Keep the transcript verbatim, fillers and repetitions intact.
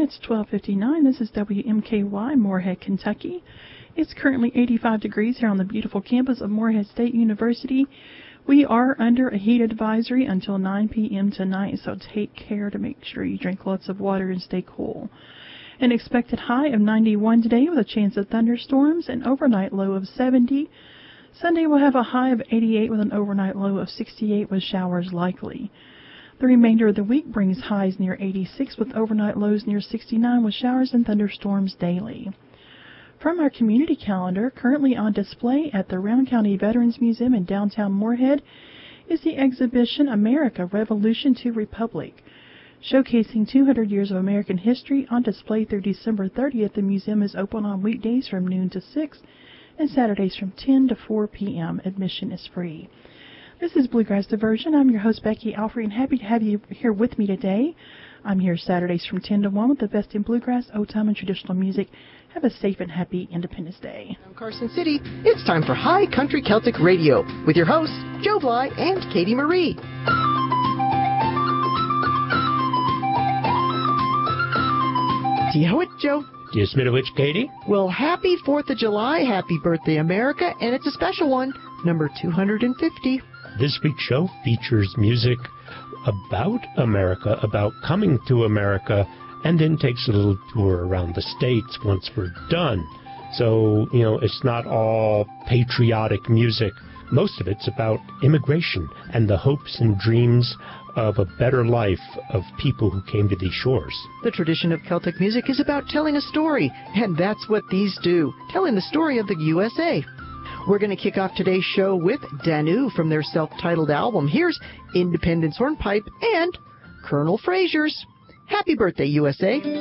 It's twelve fifty-nine. This is W M K Y, Moorhead, Kentucky. It's currently eighty-five degrees here on the beautiful campus of Moorhead State University. We are under a heat advisory until nine p.m. tonight, so take care to make sure you drink lots of water and stay cool. An expected high of ninety-one today with a chance of thunderstorms, an overnight low of seventy. Sunday will have a high of eighty-eight with an overnight low of sixty-eight with showers likely. The remainder of the week brings highs near eighty-six with overnight lows near sixty-nine with showers and thunderstorms daily. From our community calendar, currently on display at the Round County Veterans Museum in downtown Moorhead is the exhibition America, Revolution to Republic. Showcasing two hundred years of American history on display through December thirtieth, the museum is open on weekdays from noon to six and Saturdays from ten to four p.m. Admission is free. This is Bluegrass Diversion. I'm your host, Becky Alfrey, and happy to have you here with me today. I'm here Saturdays from ten to one with the best in bluegrass, old-time, and traditional music. Have a safe and happy Independence Day. From Carson City, it's time for High Country Celtic Radio with your hosts, Joe Bly and Katie Marie. Do you know it, Joe? Yes, Middlewich, Katie? Well, happy fourth of July, happy birthday, America, and it's a special one, number two hundred fifty. This week's show features music about America, about coming to America, and then takes a little tour around the states once we're done. So, you know, it's not all patriotic music. Most of it's about immigration and the hopes and dreams of a better life of people who came to these shores. The tradition of Celtic music is about telling a story, and that's what these do, telling the story of the U S A. We're going to kick off today's show with Danu from their self-titled album. Here's Independence Hornpipe and Colonel Frazier's Happy Birthday, U S A.